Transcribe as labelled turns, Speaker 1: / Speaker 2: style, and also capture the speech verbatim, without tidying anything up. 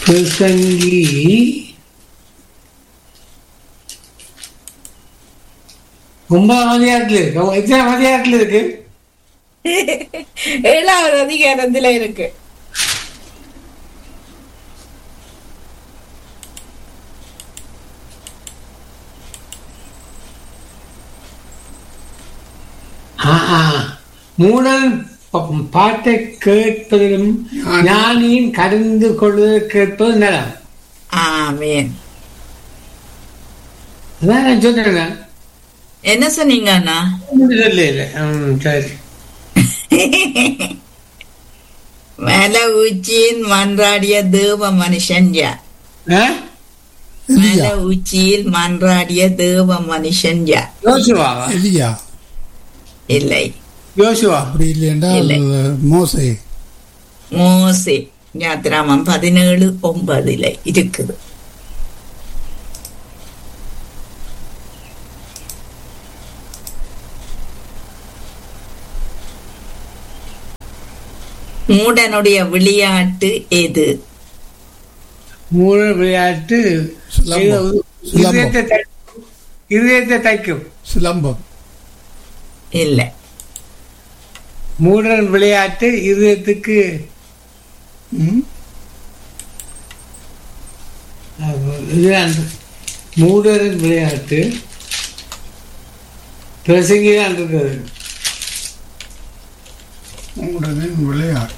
Speaker 1: பிரசங்கி ஒன்பதாம் அதிகாரத்தில் இருக்கு. எத்தனை அதிகாரத்தில் இருக்கு?
Speaker 2: ஏழாவது அதிகாரத்துல இருக்கு.
Speaker 1: மூடன் பாட்டை கேட்பதிலும் ஞானியின் கடிந்து கொள்வதை கேட்பது நலம்.
Speaker 2: ஆமீன்.
Speaker 1: அதான் நான் சொன்னேன்.
Speaker 2: என்ன சொன்னீங்க அண்ணா?
Speaker 1: சரி.
Speaker 2: மேல உச்சியில் மன்றாடிய தேவ மனுஷன் யார்? மேல உச்சியில் மன்றாடிய தேவ மனுஷன் யார்?
Speaker 1: யோசுவா.
Speaker 3: எலியா
Speaker 2: இல்லை.
Speaker 1: யோசுவா.
Speaker 3: அப்படி இல்லையென்றால் மோசே.
Speaker 2: மோசே. யாத்திராமம் பதினேழு ஒன்பதுல இருக்குது. மூடனுடைய விளையாட்டு எது?
Speaker 1: மூட விளையாட்டு இதயத்தை தைக்கும்.
Speaker 3: சிலம்பம்.
Speaker 2: இல்ல.
Speaker 1: மூடன் விளையாட்டு இதயத்துக்கு மூடரின் விளையாட்டு பிரசங்கிதான் இருக்கிறது.
Speaker 3: மூடனின் விளையாட்டு